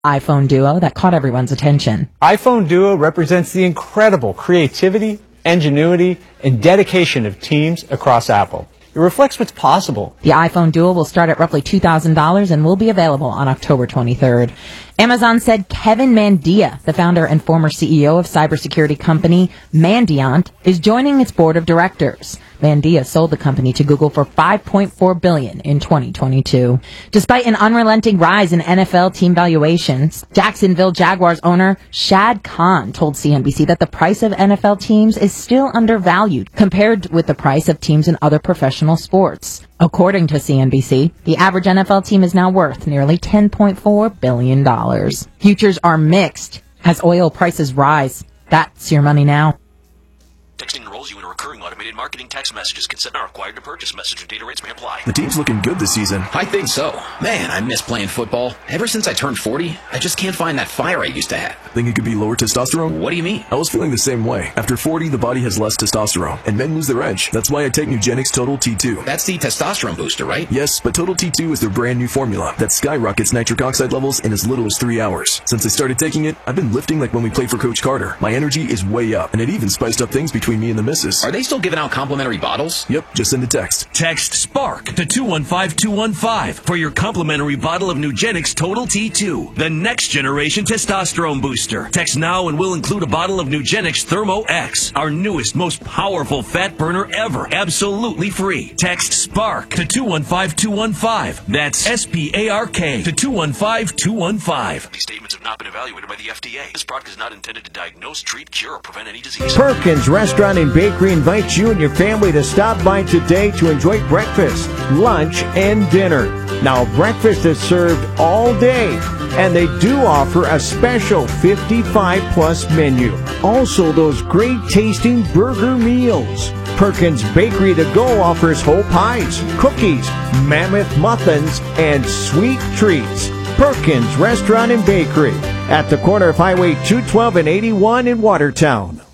iPhone Duo that caught everyone's attention. iPhone Duo represents the incredible creativity, ingenuity, and dedication of teams across Apple. It reflects what's possible. The iPhone Duo will start at roughly $2,000 and will be available on October 23rd. Amazon said Kevin Mandia, the founder and former CEO of cybersecurity company Mandiant, is joining its board of directors. Mandia sold the company to Google for $5.4 billion in 2022. Despite an unrelenting rise in NFL team valuations, Jacksonville Jaguars owner Shad Khan told CNBC that the price of NFL teams is still undervalued compared with the price of teams in other professional sports. According to CNBC, the average NFL team is now worth nearly $10.4 billion. Futures are mixed as oil prices rise. That's your money now. Texting enrolls you in a recurring automated marketing text messages. Consent not required to purchase. Message and data rates may apply. The team's looking good this season. I think so. Man, I miss playing football. Ever since I turned 40, I just can't find that fire I used to have. Think it could be lower testosterone? What do you mean? I was feeling the same way. After 40, the body has less testosterone, and men lose their edge. That's why I take Nugenix Total T2. That's the testosterone booster, right? Yes, but Total T2 is their brand new formula that skyrockets nitric oxide levels in as little as 3 hours. Since I started taking it, I've been lifting like when we played for Coach Carter. My energy is way up, and it even spiced up things between me and the missus. Are they still giving out complimentary bottles? Yep, just send a text. Text SPARK to 215215 for your complimentary bottle of Nugenix Total T2, the next generation testosterone booster. Text now and we'll include a bottle of Nugenix Thermo X, our newest, most powerful fat burner ever, absolutely free. Text SPARK to 215215. That's SPARK to 215215. These statements have not been evaluated by the FDA. This product is not intended to diagnose, treat, cure, or prevent any disease. Perkins Restaurant and Bakery invites you and your family to stop by today to enjoy breakfast, lunch, and dinner. Now, breakfast is served all day, and they do offer a special 55-plus menu. Also, those great tasting burger meals. Perkins Bakery to Go offers whole pies, cookies, mammoth muffins, and sweet treats. Perkins Restaurant and Bakery at the corner of Highway 212 and 81 in Watertown.